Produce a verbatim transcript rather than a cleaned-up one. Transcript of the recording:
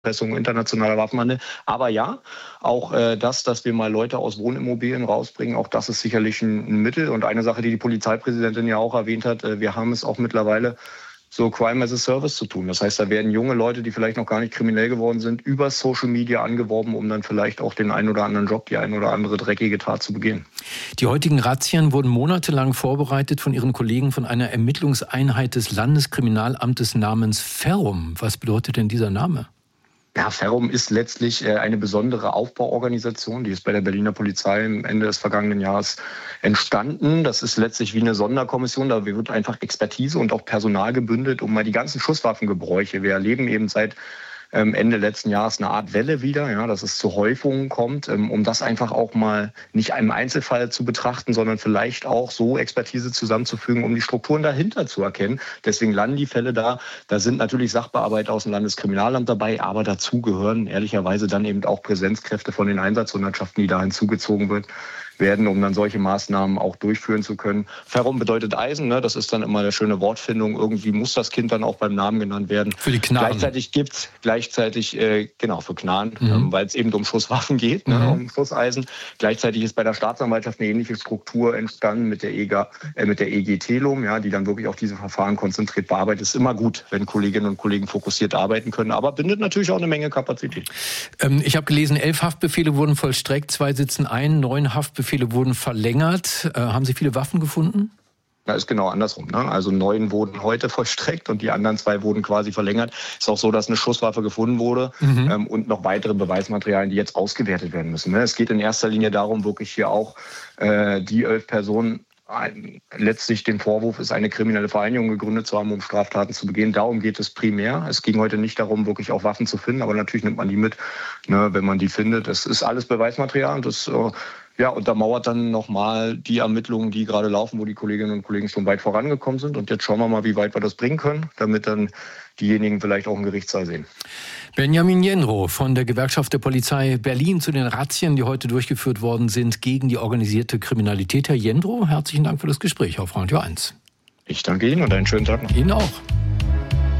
Erpressung, internationaler Waffenhandel. Aber ja, auch äh, das, dass wir mal Leute aus Wohnimmobilien rausbringen, auch das ist sicherlich ein, ein Mittel. Und eine Sache, die die Polizeipräsidentin ja auch erwähnt hat, äh, wir haben es auch mittlerweile so Crime as a Service zu tun. Das heißt, da werden junge Leute, die vielleicht noch gar nicht kriminell geworden sind, über Social Media angeworben, um dann vielleicht auch den einen oder anderen Job, die ein oder andere dreckige Tat zu begehen. Die heutigen Razzien wurden monatelang vorbereitet von Ihren Kollegen von einer Ermittlungseinheit des Landeskriminalamtes namens Ferrum. Was bedeutet denn dieser Name? Ja, Ferrum ist letztlich eine besondere Aufbauorganisation, die ist bei der Berliner Polizei am Ende des vergangenen Jahres entstanden. Das ist letztlich wie eine Sonderkommission, da wird einfach Expertise und auch Personal gebündelt, um mal die ganzen Schusswaffengebräuche. Wir erleben eben seit Ende letzten Jahres eine Art Welle wieder, ja, dass es zu Häufungen kommt, um das einfach auch mal nicht im Einzelfall zu betrachten, sondern vielleicht auch so Expertise zusammenzufügen, um die Strukturen dahinter zu erkennen. Deswegen landen die Fälle da. Da sind natürlich Sachbearbeiter aus dem Landeskriminalamt dabei, aber dazu gehören ehrlicherweise dann eben auch Präsenzkräfte von den Einsatzhundertschaften, die da hinzugezogen wird. werden, um dann solche Maßnahmen auch durchführen zu können. Ferrum bedeutet Eisen, ne? Das ist dann immer eine schöne Wortfindung. Irgendwie muss das Kind dann auch beim Namen genannt werden. Für die Knarren. Gleichzeitig gibt es, gleichzeitig, äh, genau, für Knarren, mhm. ähm, weil es eben um Schusswaffen geht, ne? Mhm. um Schusseisen. Gleichzeitig ist bei der Staatsanwaltschaft eine ähnliche Struktur entstanden mit der E G A, äh, mit der E G Telum, ja, die dann wirklich auch diese Verfahren konzentriert bearbeitet. Ist immer gut, wenn Kolleginnen und Kollegen fokussiert arbeiten können, aber bindet natürlich auch eine Menge Kapazität. Ähm, ich habe gelesen, elf Haftbefehle wurden vollstreckt, zwei sitzen ein, neun Haftbefehle wurden verlängert. Äh, haben Sie viele Waffen gefunden? Ja, ist genau andersrum. Ne? Also neun wurden heute vollstreckt und die anderen zwei wurden quasi verlängert. Ist auch so, dass eine Schusswaffe gefunden wurde mhm. ähm, und noch weitere Beweismaterialien, die jetzt ausgewertet werden müssen. Ne? Es geht in erster Linie darum, wirklich hier auch äh, die elf Personen, ein, letztlich den Vorwurf ist, eine kriminelle Vereinigung gegründet zu haben, um Straftaten zu begehen. Darum geht es primär. Es ging heute nicht darum, wirklich auch Waffen zu finden, aber natürlich nimmt man die mit, ne, wenn man die findet. Das ist alles Beweismaterial und das äh, ja, untermauert dann nochmal die Ermittlungen, die gerade laufen, wo die Kolleginnen und Kollegen schon weit vorangekommen sind. Und jetzt schauen wir mal, wie weit wir das bringen können, damit dann diejenigen vielleicht auch im Gerichtssaal sehen. Benjamin Jendrow von der Gewerkschaft der Polizei Berlin zu den Razzien, die heute durchgeführt worden sind gegen die organisierte Kriminalität. Herr Jendrow, herzlichen Dank für das Gespräch auf Radio eins. Ich danke Ihnen und einen schönen Tag noch. Ihnen auch.